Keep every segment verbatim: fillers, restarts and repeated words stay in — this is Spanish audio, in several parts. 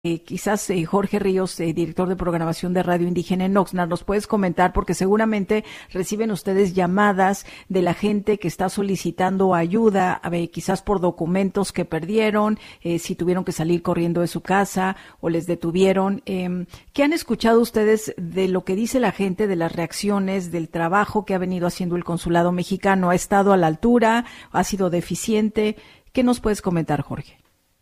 Eh, quizás eh, Jorge Ríos, eh, director de programación de Radio Indígena en Oxnard, nos puedes comentar, porque seguramente reciben ustedes llamadas de la gente que está solicitando ayuda, a ver, quizás por documentos que perdieron, eh, si tuvieron que salir corriendo de su casa o les detuvieron. Eh, ¿Qué han escuchado ustedes de lo que dice la gente, de las reacciones, del trabajo que ha venido haciendo el consulado mexicano? ¿Ha estado a la altura? ¿Ha sido deficiente? ¿Qué nos puedes comentar, Jorge?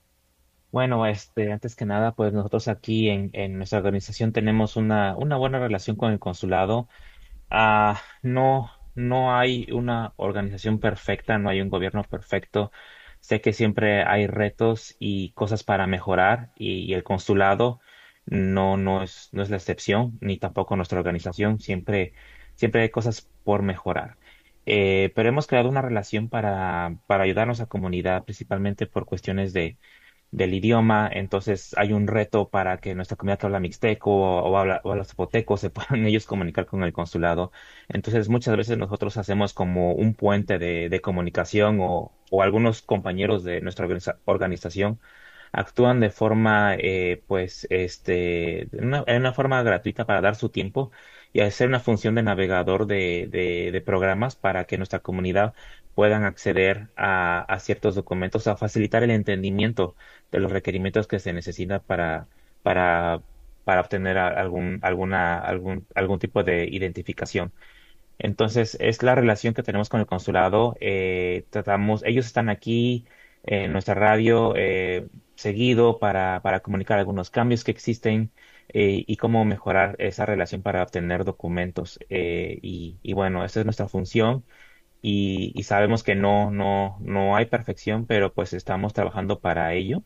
Bueno, este, antes que nada, pues nosotros aquí en, en nuestra organización tenemos una, una buena relación con el consulado. Ah, no, no hay una organización perfecta, no hay un gobierno perfecto. Sé que siempre hay retos y cosas para mejorar y, y el consulado no, no es, no es la excepción, ni tampoco nuestra organización. Siempre, siempre hay cosas por mejorar. Eh, pero hemos creado una relación para, para ayudarnos a la comunidad, principalmente por cuestiones de del idioma, entonces hay un reto para que nuestra comunidad que habla mixteco o, o habla, o habla zapoteco se puedan ellos comunicar con el consulado. Entonces muchas veces nosotros hacemos como un puente de, de comunicación o, o algunos compañeros de nuestra organiza- organización actúan de forma, eh, pues, este, de una, en una forma gratuita para dar su tiempo y hacer una función de navegador de, de, de programas para que nuestra comunidad puedan acceder a, a ciertos documentos, a facilitar el entendimiento de los requerimientos que se necesitan para, para, para obtener a- algún, alguna, algún, algún tipo de identificación. Entonces, es la relación que tenemos con el consulado. Eh, tratamos, ellos están aquí en nuestra radio eh, seguido para, para comunicar algunos cambios que existen eh, y cómo mejorar esa relación para obtener documentos. Eh, y, y bueno, esa es nuestra función y, y sabemos que no, no, no hay perfección, pero pues estamos trabajando para ello.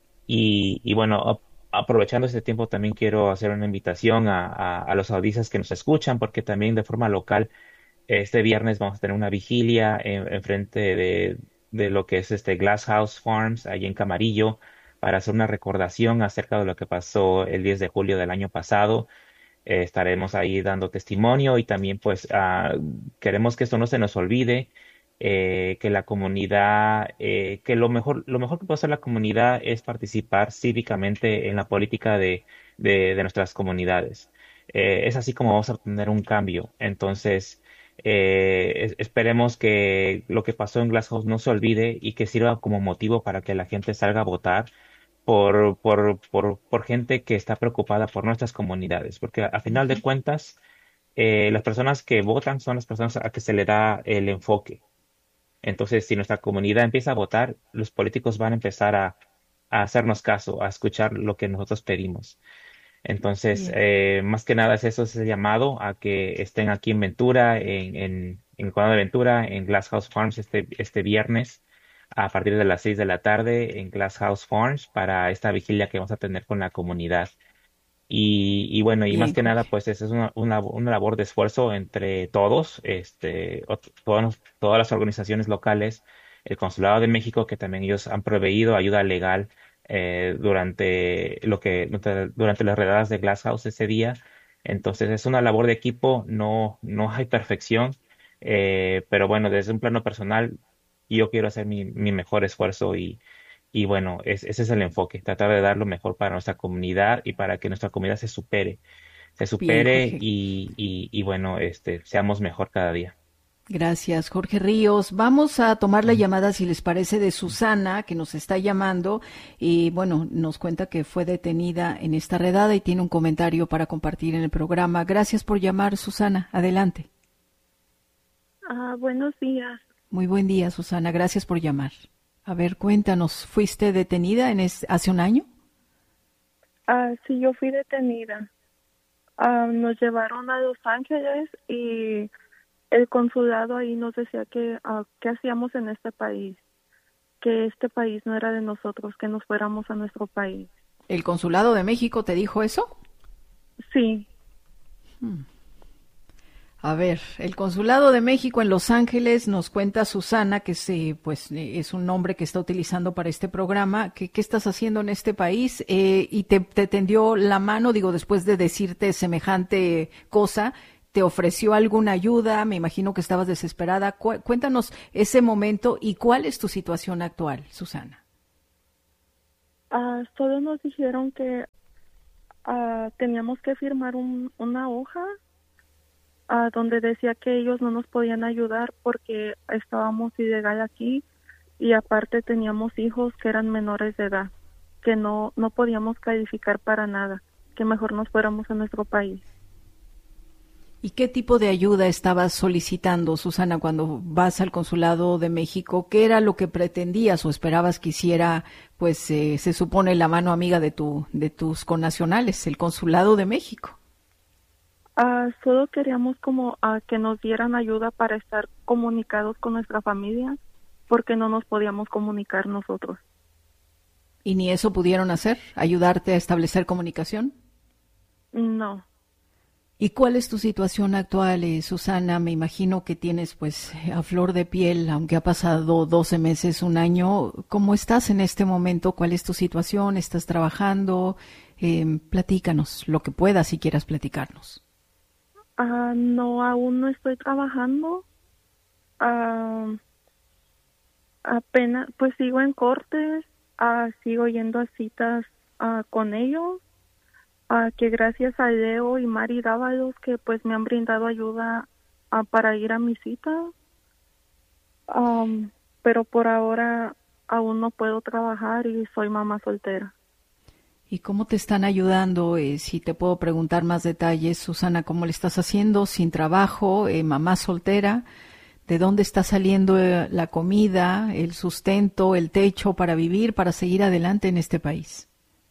Y, y bueno, ap- aprovechando este tiempo también quiero hacer una invitación a, a, a los audistas que nos escuchan, porque también de forma local este viernes vamos a tener una vigilia en, en frente de, de lo que es este Glass House Farms, ahí en Camarillo, para hacer una recordación acerca de lo que pasó el diez de julio del año pasado. Eh, estaremos ahí dando testimonio y también pues ah, queremos que esto no se nos olvide, eh, que la comunidad, eh, que lo mejor, lo mejor que puede hacer la comunidad es participar cívicamente en la política de, de, de nuestras comunidades. Eh, es así como vamos a obtener un cambio. Entonces, eh, es- esperemos que lo que pasó en Glasgow no se olvide y que sirva como motivo para que la gente salga a votar por, por, por, por gente que está preocupada por nuestras comunidades, porque a, final de cuentas, eh, las personas que votan son las personas a que se le da el enfoque. Entonces, si nuestra comunidad empieza a votar, los políticos van a empezar a, a hacernos caso, a escuchar lo que nosotros pedimos. Entonces, Bien. eh, más que nada es eso, es el llamado a que estén aquí en Ventura, en, en, en el condado de Ventura, en Glass House Farms este, este viernes a partir de las seis de la tarde en Glass House Farms para esta vigilia que vamos a tener con la comunidad. Y, y bueno, y más Bien, que nada, Jorge. pues esa es una, una, una labor de esfuerzo entre todos, este, ot- todas, todas las organizaciones locales, el Consulado de México, que también ellos han proveído ayuda legal eh, durante lo que, durante, durante las redadas de Glass House ese día. Entonces es una labor de equipo, no, no hay perfección, eh, pero bueno, desde un plano personal, yo quiero hacer mi, mi mejor esfuerzo y bueno, es- ese es el enfoque, tratar de dar lo mejor para nuestra comunidad y para que nuestra comunidad se supere, se Bien, supere Jorge. y, y, y bueno, este, seamos mejor cada día. Gracias, Jorge Ríos. Vamos a tomar la Ujú. llamada, si les parece, de Susana, que nos está llamando y, bueno, nos cuenta que fue detenida en esta redada y tiene un comentario para compartir en el programa. Gracias por llamar, Susana. Adelante. Ah, buenos días. Muy buen día, Susana. Gracias por llamar. A ver, cuéntanos, ¿fuiste detenida en es- hace un año? Ah, sí, yo fui detenida. Ah, nos llevaron a Los Ángeles y el consulado ahí nos decía que ah, qué hacíamos en este país, que este país no era de nosotros, que nos fuéramos a nuestro país. ¿El Consulado de México te dijo eso? Sí, A ver, el Consulado de México en Los Ángeles nos cuenta Susana, que se, pues, eh, es un nombre que está utilizando para este programa, que qué estás haciendo en este país eh, y te, te tendió la mano, digo, después de decirte semejante cosa, te ofreció alguna ayuda, me imagino que estabas desesperada. Cu- cuéntanos ese momento y cuál es tu situación actual, Susana. Ah, solo nos dijeron que ah, teníamos que firmar un, una hoja ah, donde decía que ellos no nos podían ayudar porque estábamos ilegal aquí y aparte teníamos hijos que eran menores de edad, que no, no podíamos calificar para nada, que mejor nos fuéramos a nuestro país. ¿Y qué tipo de ayuda estabas solicitando, Susana, cuando vas al Consulado de México? ¿Qué era lo que pretendías o esperabas que hiciera, pues, eh, se supone, la mano amiga de tu, de tus connacionales, el Consulado de México? Ah, solo queríamos como ah, que nos dieran ayuda para estar comunicados con nuestra familia, porque no nos podíamos comunicar nosotros. ¿Y ni eso pudieron hacer? ¿Ayudarte a establecer comunicación? No. ¿Y cuál es tu situación actual, eh, Susana? Me imagino que tienes, pues, a flor de piel, aunque ha pasado doce meses, un año. ¿Cómo estás en este momento? ¿Cuál es tu situación? ¿Estás trabajando? Eh, platícanos lo que puedas si quieras platicarnos. Ah, no, aún no estoy trabajando. Ah, apenas, pues sigo en cortes, ah, sigo yendo a citas ah, con ellos. Uh, que gracias a Leo y Mari Dávalos que pues me han brindado ayuda uh, para ir a mi cita, um, pero por ahora aún no puedo trabajar y soy mamá soltera. ¿Y cómo te están ayudando? Eh, si te puedo preguntar más detalles, Susana, ¿cómo le estás haciendo sin trabajo, eh, mamá soltera? ¿De dónde está saliendo eh, la comida, el sustento, el techo para vivir, para seguir adelante en este país?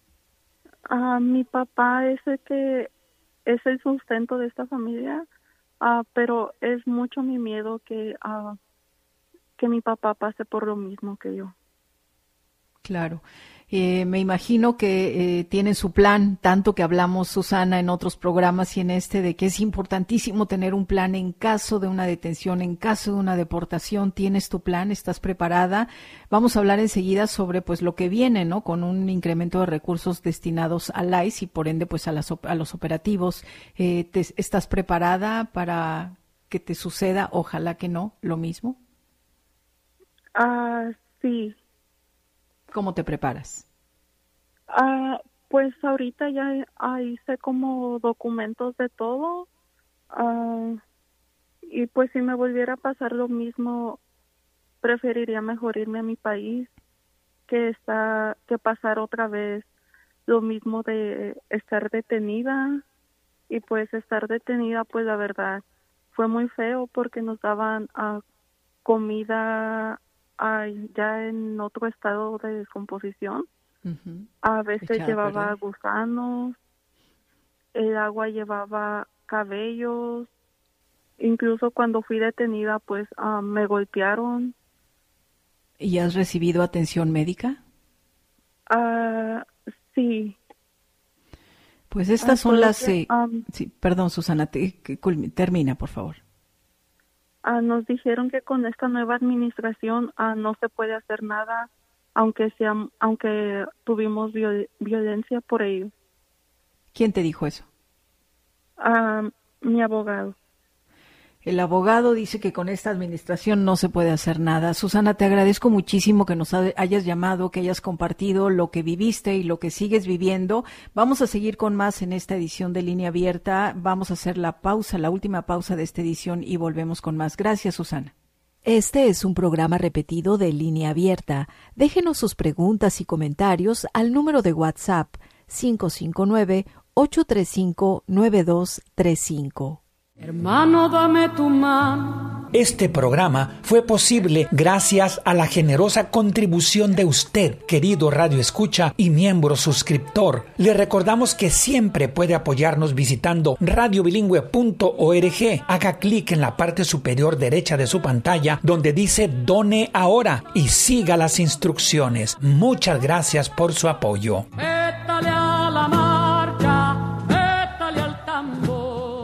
Uh, mi papá es el que es el sustento de esta familia, uh, pero es mucho mi miedo que uh, que mi papá pase por lo mismo que yo. Claro. Eh, me imagino que eh, tienen su plan, tanto que hablamos, Susana, en otros programas y en este, de que es importantísimo tener un plan en caso de una detención, en caso de una deportación. ¿Tienes tu plan? ¿Estás preparada? Vamos a hablar enseguida sobre pues lo que viene, ¿no? Con un incremento de recursos destinados al I C E y por ende pues a, las, a los operativos. Eh, te, ¿Estás preparada para que te suceda, ojalá que no, lo mismo? Ah, uh, sí. ¿Cómo te preparas? Uh, pues ahorita ya uh, hice como documentos de todo uh, y pues si me volviera a pasar lo mismo, preferiría mejor irme a mi país que, está, que pasar otra vez lo mismo de estar detenida. Y pues estar detenida, pues la verdad, fue muy feo porque nos daban uh, comida Ay, ya en otro estado de descomposición. Uh-huh. A veces Echada, llevaba perdón. gusanos, el agua llevaba cabellos, incluso cuando fui detenida pues uh, me golpearon. ¿Y has recibido atención médica? Uh, sí. Pues estas uh, son las... Eh, um, sí, perdón, Susana, te, que, termina, por favor. Uh, nos dijeron que con esta nueva administración uh, no se puede hacer nada, aunque sea, aunque tuvimos viol- violencia por ellos. ¿Quién te dijo eso? Uh, mi abogado. El abogado dice que con esta administración no se puede hacer nada. Susana, te agradezco muchísimo que nos hayas llamado, que hayas compartido lo que viviste y lo que sigues viviendo. Vamos a seguir con más en esta edición de Línea Abierta. Vamos a hacer la pausa, la última pausa de esta edición y volvemos con más. Gracias, Susana. Este es un programa repetido de Línea Abierta. Déjenos sus preguntas y comentarios al número de WhatsApp cinco cinco nueve, ocho tres cinco, nueve dos tres cinco. Hermano, dame tu mano. Este programa fue posible gracias a la generosa contribución de usted, querido Radio Escucha y miembro suscriptor. Le recordamos que siempre puede apoyarnos visitando radio bilingüe punto org. Haga clic en la parte superior derecha de su pantalla donde dice Done Ahora y siga las instrucciones. Muchas gracias por su apoyo. Vétale a la marcha, vétale al tambor.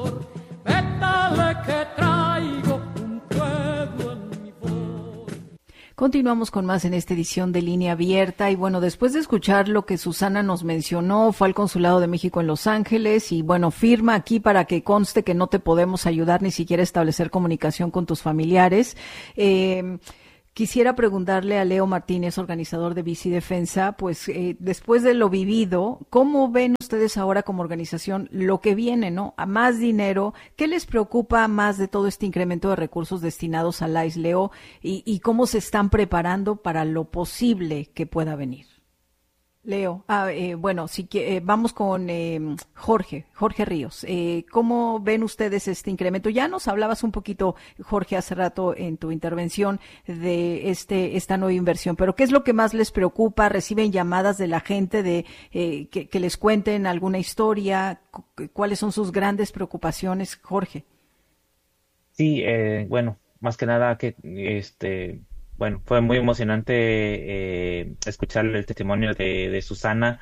Continuamos con más en esta edición de Línea Abierta y bueno, después de escuchar lo que Susana nos mencionó, fue al Consulado de México en Los Ángeles y bueno, firma aquí para que conste que no te podemos ayudar ni siquiera establecer comunicación con tus familiares. Eh, Quisiera preguntarle a Leo Martínez, organizador de Bici Defensa, pues eh, después de lo vivido, ¿cómo ven ustedes ahora como organización lo que viene, ¿no? A más dinero, ¿qué les preocupa más de todo este incremento de recursos destinados al I C E, Leo? Y, y cómo se están preparando para lo posible que pueda venir. Leo, ah, eh, bueno, sí que eh, vamos con eh, Jorge, Jorge Ríos. Eh, ¿Cómo ven ustedes este incremento? Ya nos hablabas un poquito, Jorge, hace rato en tu intervención de este esta nueva inversión, pero ¿qué es lo que más les preocupa? ¿Reciben llamadas de la gente de eh, que, que les cuenten alguna historia? ¿Cuáles son sus grandes preocupaciones, Jorge? Sí, eh, bueno, más que nada que este, bueno, fue muy emocionante eh, escuchar el testimonio de, de Susana.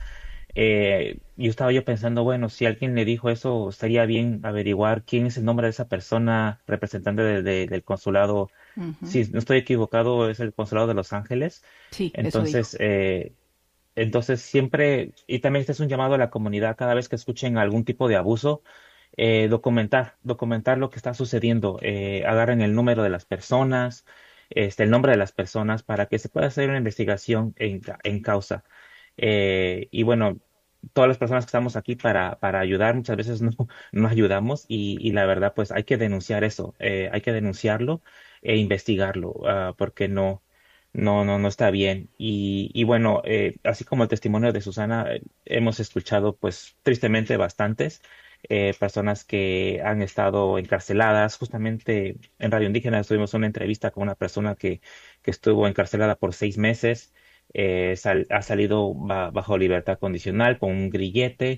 Eh, yo estaba yo pensando, bueno, si alguien le dijo eso, estaría bien averiguar quién es el nombre de esa persona representante de- de- del consulado. Uh-huh. Si no estoy equivocado, es el consulado de Los Ángeles. Sí, eso dijo. Entonces, eh, entonces siempre, y también este es un llamado a la comunidad, cada vez que escuchen algún tipo de abuso, eh, documentar, documentar lo que está sucediendo, eh, agarren el número de las personas, este, el nombre de las personas para que se pueda hacer una investigación en, ca- en causa. Eh, y bueno, todas las personas que estamos aquí para, para ayudar, muchas veces no, no ayudamos y, y la verdad, pues hay que denunciar eso, eh, hay que denunciarlo e investigarlo, ah, porque no, no, no, no está bien. Y, y bueno, eh, así como el testimonio de Susana, eh, hemos escuchado, pues, tristemente bastantes eh, personas que han estado encarceladas. Justamente en Radio Indígena tuvimos una entrevista con una persona que, que estuvo encarcelada por seis meses. Eh, sal- ha salido ba- bajo libertad condicional con un grillete.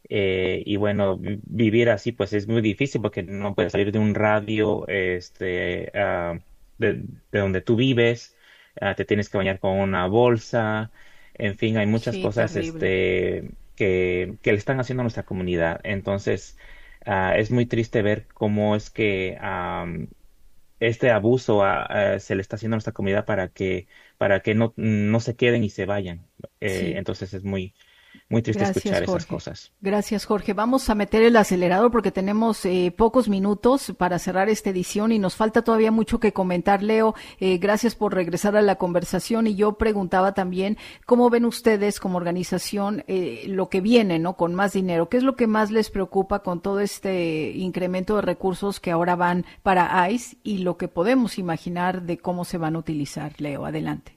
Eh, y bueno, vi- vivir así pues es muy difícil porque no puedes salir de un radio este, ah, de, de donde tú vives. Ah, te tienes que bañar con una bolsa. En fin, hay muchas Sí, cosas terrible. este, que, que le están haciendo a nuestra comunidad. Entonces, ah, es muy triste ver cómo es que am, este abuso ah, ah, se le está haciendo a nuestra comunidad para que, para que no, no se queden y se vayan. Eh, Sí. entonces es muy, muy triste Gracias, escuchar esas Jorge. cosas. Gracias, Jorge. Vamos a meter el acelerador porque tenemos eh, pocos minutos para cerrar esta edición y nos falta todavía mucho que comentar. Leo, eh, gracias por regresar a la conversación y yo preguntaba también cómo ven ustedes como organización eh, lo que viene, ¿no? Con más dinero. ¿Qué es lo que más les preocupa con todo este incremento de recursos que ahora van para I C E y lo que podemos imaginar de cómo se van a utilizar? Leo, adelante.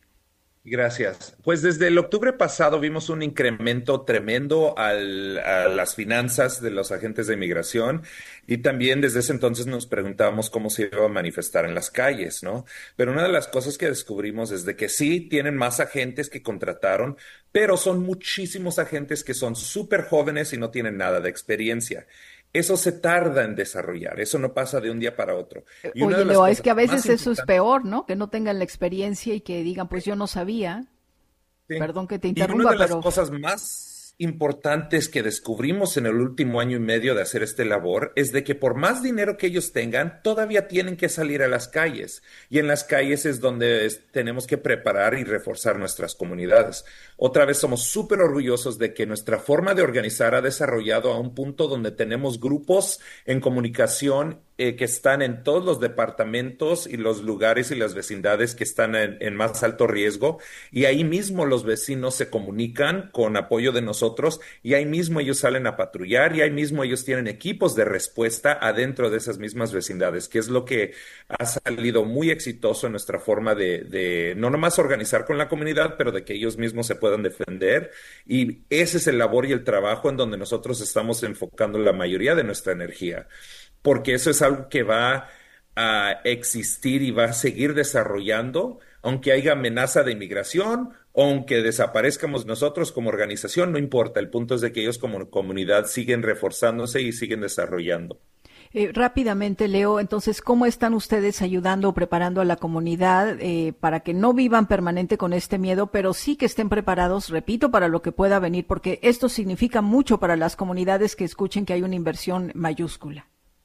Gracias. Pues desde el octubre pasado vimos un incremento tremendo al- a las finanzas de los agentes de inmigración y también desde ese entonces nos preguntábamos cómo se iba a manifestar en las calles, ¿no? Pero una de las cosas que descubrimos es de que sí tienen más agentes que contrataron, pero son muchísimos agentes que son súper jóvenes y no tienen nada de experiencia. Eso se tarda en desarrollar, eso no pasa de un día para otro. Y una Oye, de las Leo, es cosas que a más veces eso es importantes... peor, ¿no? Que no tengan la experiencia y que digan, pues yo no sabía. Sí. Perdón que te Y una interrumpa, de las pero cosas más importantes que descubrimos en el último año y medio de hacer este labor es de que por más dinero que ellos tengan, todavía tienen que salir a las calles. Y en las calles es donde es- tenemos que preparar y reforzar nuestras comunidades. Otra vez somos súper orgullosos de que nuestra forma de organizar ha desarrollado a un punto donde tenemos grupos en comunicación eh, que están en todos los departamentos y los lugares y las vecindades que están en, en más alto riesgo. Y ahí mismo los vecinos se comunican con apoyo de nosotros y ahí mismo ellos salen a patrullar y ahí mismo ellos tienen equipos de respuesta adentro de esas mismas vecindades, que es lo que ha salido muy exitoso en nuestra forma de, de no nomás organizar con la comunidad, pero de que ellos mismos se puedan defender. Y ese es el labor y el trabajo en donde nosotros estamos enfocando la mayoría de nuestra energía, porque eso es algo que va a existir y va a seguir desarrollando, aunque haya amenaza de inmigración, o aunque desaparezcamos nosotros como organización, no importa. El punto es de que ellos como comunidad siguen reforzándose y siguen desarrollando. eh, rápidamente, Leo, entonces, ¿cómo están ustedes ayudando o preparando a la comunidad eh, para que no vivan permanente con este miedo, pero sí que estén preparados, repito, para lo que pueda venir? Porque esto significa mucho para las comunidades que escuchen que hay una inversión mayúscula.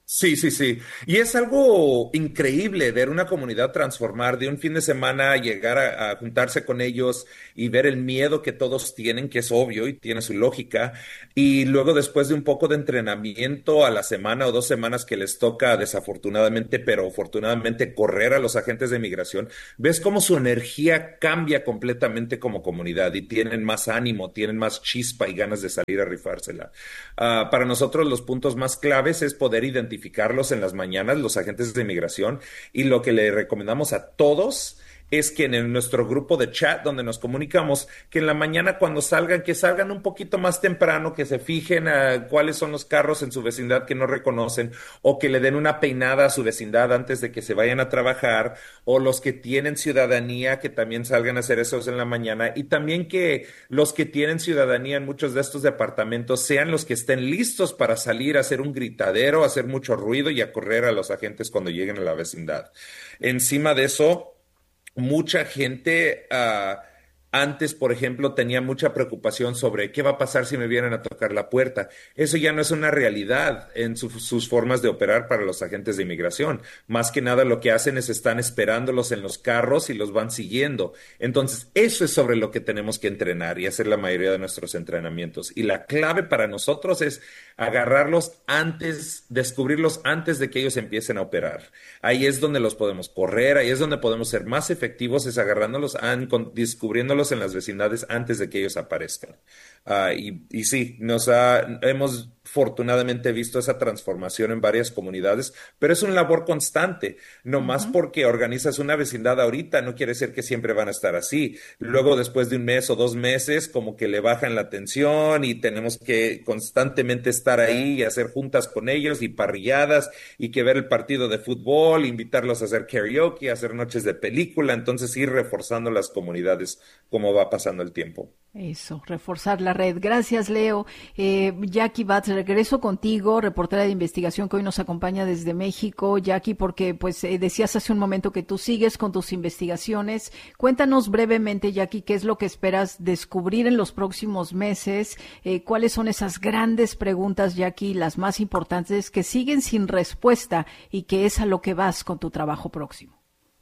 Sí, sí, sí. Y es algo increíble ver una comunidad transformar de un fin de semana, llegar a, a juntarse con ellos y ver el miedo que todos tienen, que es obvio y tiene su lógica. Y luego después de un poco de entrenamiento a la semana o dos semanas que les toca, desafortunadamente, pero afortunadamente, correr a los agentes de migración, ves cómo su energía cambia completamente como comunidad y tienen más ánimo, tienen más chispa y ganas de salir a rifársela. Uh, para nosotros los puntos más claves es poder identificarlos en las mañanas, los agentes de migración, y lo que le recomendamos a todos es que en nuestro grupo de chat donde nos comunicamos, que en la mañana cuando salgan, que salgan un poquito más temprano, que se fijen a cuáles son los carros en su vecindad que no reconocen, o que le den una peinada a su vecindad antes de que se vayan a trabajar, o los que tienen ciudadanía, que también salgan a hacer eso en la mañana, y también que los que tienen ciudadanía en muchos de estos departamentos sean los que estén listos para salir a hacer un gritadero, a hacer mucho ruido y a correr a los agentes cuando lleguen a la vecindad. Encima de eso, mucha gente uh, antes, por ejemplo, tenía mucha preocupación sobre qué va a pasar si me vienen a tocar la puerta. Eso ya no es una realidad en su, sus formas de operar para los agentes de inmigración. Más que nada lo que hacen es están esperándolos en los carros y los van siguiendo. Entonces, eso es sobre lo que tenemos que entrenar y hacer la mayoría de nuestros entrenamientos. Y la clave para nosotros es agarrarlos antes, descubrirlos antes de que ellos empiecen a operar. Ahí es donde los podemos correr, ahí es donde podemos ser más efectivos, es agarrándolos, an, con, descubriéndolos en las vecindades antes de que ellos aparezcan. Uh, y, y sí, nos ha, hemos afortunadamente visto esa transformación en varias comunidades, pero es una labor constante. No uh-huh. más porque organizas una vecindad ahorita, no quiere decir que siempre van a estar así. Luego, después de un mes o dos meses, como que le bajan la tensión y tenemos que constantemente estar ahí y hacer juntas con ellos y parrilladas y que ver el partido de fútbol, invitarlos a hacer karaoke, a hacer noches de película, entonces ir reforzando las comunidades como va pasando el tiempo. Eso, reforzar la red. Gracias, Leo. Eh, Jackie Batts, regreso contigo, reportera de investigación que hoy nos acompaña desde México. Jackie, porque pues eh, decías hace un momento que tú sigues con tus investigaciones. Cuéntanos brevemente, Jackie, qué es lo que esperas descubrir en los próximos meses, eh, cuáles son esas grandes preguntas, Jackie, las más importantes que siguen sin respuesta y que es a lo que vas con tu trabajo próximo.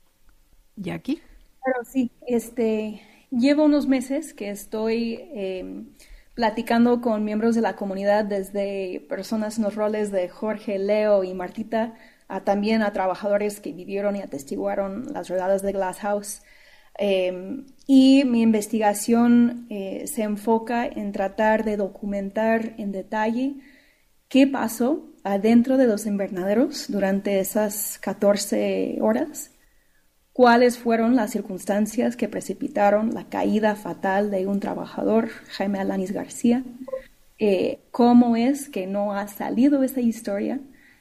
Jackie. Claro, sí, este... Llevo unos meses que estoy eh, platicando con miembros de la comunidad, desde personas en los roles de Jorge, Leo y Martita, a también a trabajadores que vivieron y atestiguaron las redadas de Glass House. Eh, y mi investigación eh, se enfoca en tratar de documentar en detalle qué pasó adentro de los invernaderos durante esas catorce horas. ¿Cuáles fueron las circunstancias que precipitaron la caída fatal de un trabajador, Jaime Alanis García? Eh, ¿Cómo es que no ha salido esa historia?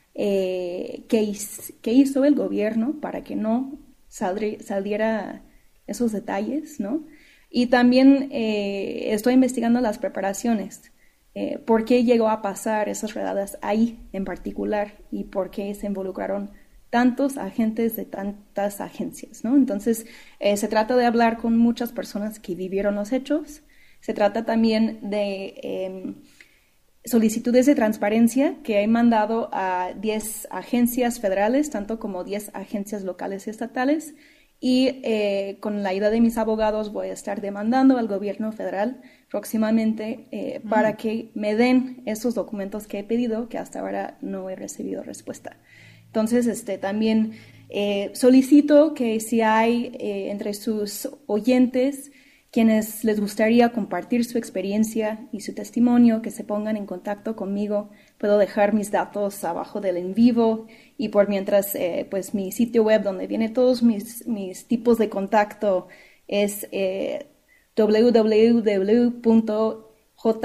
Eh, ¿qué, hiz, ¿Qué hizo el gobierno para que no saldri, saliera esos detalles, ¿no? Y también eh, estoy investigando las preparaciones. Eh, ¿Por qué llegó a pasar esas redadas ahí en particular? ¿Y por qué se involucraron tantos agentes de tantas agencias, ¿no? Entonces, eh, se trata de hablar con muchas personas que vivieron los hechos. Se trata también de eh, solicitudes de transparencia que he mandado a diez agencias federales, tanto como diez agencias locales y estatales. Y eh, con la ayuda de mis abogados voy a estar demandando al gobierno federal próximamente eh, mm. para que me den esos documentos que he pedido, que hasta ahora no he recibido respuesta. Entonces, este, también eh, solicito que si hay eh, entre sus oyentes quienes les gustaría compartir su experiencia y su testimonio, que se pongan en contacto conmigo. Puedo dejar mis datos abajo del en vivo y por mientras, eh, pues mi sitio web donde vienen todos mis, mis tipos de contacto es eh, w w w punto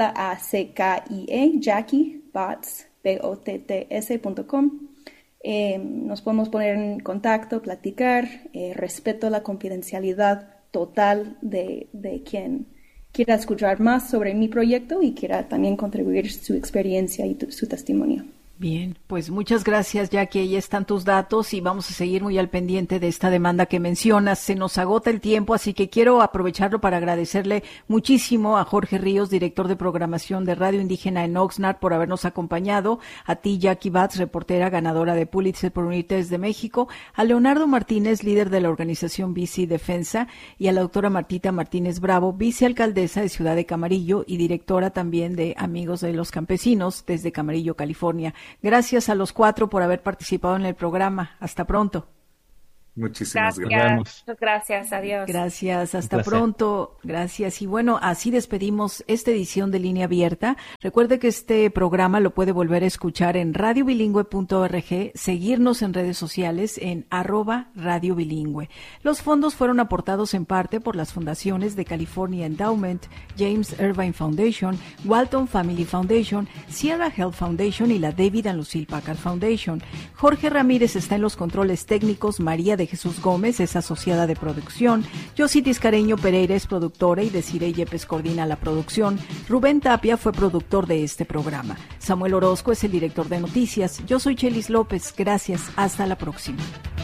jackie, Jackie Batts, B O T T S punto com. Eh, nos podemos poner en contacto, platicar, eh, respeto la confidencialidad total de, de quien quiera escuchar más sobre mi proyecto y quiera también contribuir su experiencia y tu, su testimonio. Bien, pues muchas gracias, Jackie. Ahí están tus datos y vamos a seguir muy al pendiente de esta demanda que mencionas. Se nos agota el tiempo, así que quiero aprovecharlo para agradecerle muchísimo a Jorge Ríos, director de programación de Radio Indígena en Oxnard, por habernos acompañado, a ti, Jackie Batz, reportera ganadora de Pulitzer por Unirte desde México, a Leonardo Martínez, líder de la organización B C Defensa, y a la doctora Martita Martínez Bravo, vicealcaldesa de Ciudad de Camarillo y directora también de Amigos de los Campesinos desde Camarillo, California. Gracias a los cuatro por haber participado en el programa. Hasta pronto. Muchísimas gracias. gracias. Muchas gracias. Adiós. Gracias. Hasta pronto. Gracias. Y bueno, así despedimos esta edición de Línea Abierta. Recuerde que este programa lo puede volver a escuchar en radio bilingüe punto org, seguirnos en redes sociales en arroba Radio Bilingüe. Los fondos fueron aportados en parte por las fundaciones de California Endowment, James Irvine Foundation, Walton Family Foundation, Sierra Health Foundation y la David and Lucille Packard Foundation. Jorge Ramírez está en los controles técnicos, María de Jesús Gómez es asociada de producción, Yositis Careño Pereira es productora y Desiree Yepes coordina la producción. Rubén Tapia fue productor de este programa. Samuel Orozco es el director de noticias. Yo soy Chelis López. Gracias. Hasta la próxima.